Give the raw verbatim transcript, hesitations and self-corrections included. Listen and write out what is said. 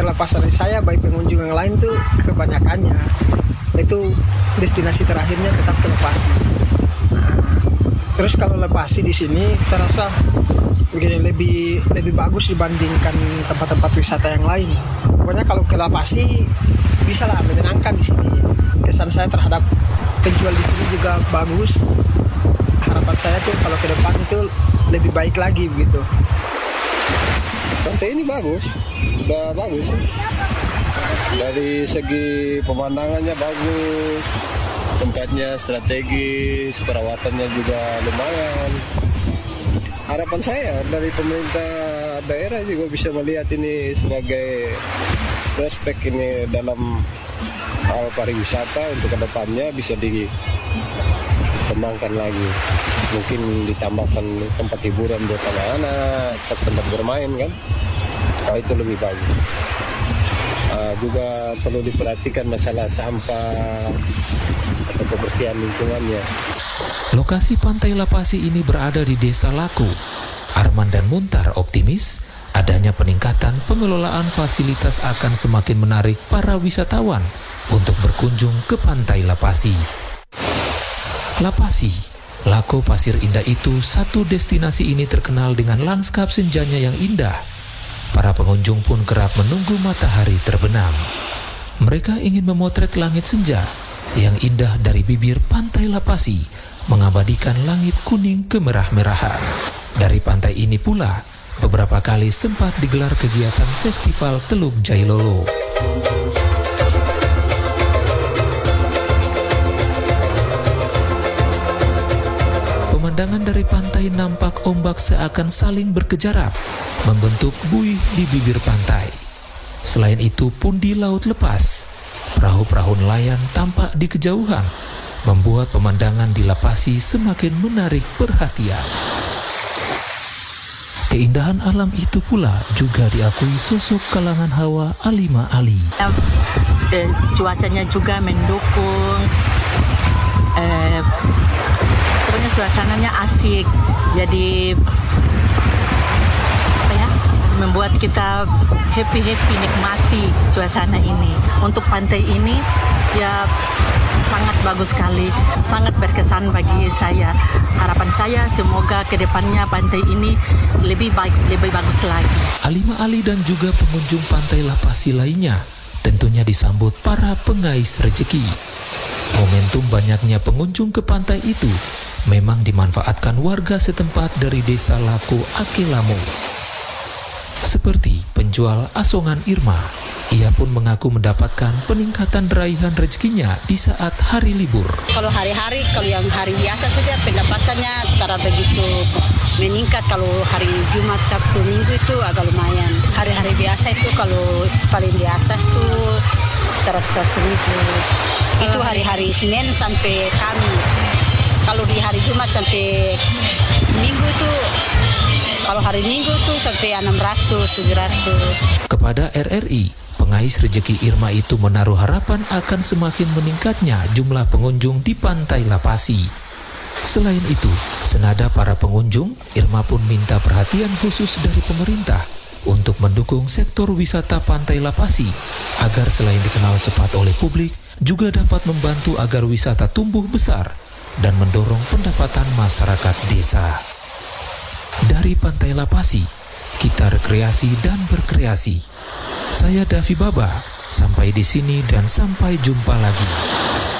terlepas dari saya, baik pengunjung yang lain tuh kebanyakannya itu destinasi terakhirnya tetap ke Lepasi. Nah, terus kalau Lepasi di sini kita rasa begini lebih lebih bagus dibandingkan tempat-tempat wisata yang lain. Pokoknya kalau ke Lepasi bisa lah menyenangkan di sini. Kesan saya terhadap penjual di sini juga bagus. Harapan saya tuh kalau ke depan itu lebih baik lagi begitu. Pantai ini bagus, udah bagus. Dari segi pemandangannya bagus, tempatnya strategis, perawatannya juga lumayan. Harapan saya dari pemerintah daerah juga bisa melihat ini sebagai prospek ini dalam hal pariwisata untuk kedepannya bisa dikembangkan lagi. Mungkin ditambahkan tempat hiburan buat anak-anak, tempat bermain kan, oh, itu lebih bagus. Uh, juga perlu diperhatikan masalah sampah atau kebersihan lingkungannya. Lokasi Pantai Lapasi ini berada di Desa Laku. Arman dan Muntar optimis adanya peningkatan pengelolaan fasilitas akan semakin menarik para wisatawan untuk berkunjung ke Pantai Lapasi. Lapasi, Lako Pasir Indah itu satu destinasi ini terkenal dengan lanskap senjanya yang indah. Para pengunjung pun kerap menunggu matahari terbenam. Mereka ingin memotret langit senja yang indah dari bibir Pantai Lapasi, mengabadikan langit kuning kemerah-merahan. Dari pantai ini pula, beberapa kali sempat digelar kegiatan Festival Teluk Jailolo. Pemandangan dari pantai nampak ombak seakan saling berkejarap, membentuk buih di bibir pantai. Selain itu, pundi laut lepas, perahu-perahu nelayan tampak di kejauhan, membuat pemandangan di Lapasi semakin menarik perhatian. Keindahan alam itu pula juga diakui sosok kalangan Hawa Alima Ali. Eh, cuacanya juga mendukung. Eh, Suasananya asik, jadi apa ya, membuat kita happy-happy nikmati suasana ini. Untuk pantai ini ya sangat bagus sekali, sangat berkesan bagi saya. Harapan saya semoga kedepannya pantai ini lebih baik, lebih bagus lagi. Alima Ali dan juga pengunjung Pantai Lapasi lainnya tentunya disambut para pengais rejeki. Momentum banyaknya pengunjung ke pantai itu memang dimanfaatkan warga setempat dari Desa Laku Akelamu. Seperti penjual asongan Irma, ia pun mengaku mendapatkan peningkatan raihan rezekinya di saat hari libur. Kalau hari-hari, kalau yang hari biasa saja pendapatannya tak begitu meningkat. Kalau hari Jumat, Sabtu, Minggu itu agak lumayan. Hari-hari biasa itu kalau paling di atas tuh seratus ribu. Itu hari-hari Senin sampai Kamis. Kalau di hari Jumat sampai Minggu itu, kalau hari Minggu tuh sampai enam ratus, tujuh ratus. Kepada R R I, pengais rejeki Irma itu menaruh harapan akan semakin meningkatnya jumlah pengunjung di Pantai Lapasi. Selain itu, senada para pengunjung, Irma pun minta perhatian khusus dari pemerintah untuk mendukung sektor wisata Pantai Lapasi agar selain dikenal cepat oleh publik, juga dapat membantu agar wisata tumbuh besar dan mendorong pendapatan masyarakat desa. Dari Pantai Lapasi, kita rekreasi dan berkreasi. Saya Davi Baba, sampai di sini dan sampai jumpa lagi.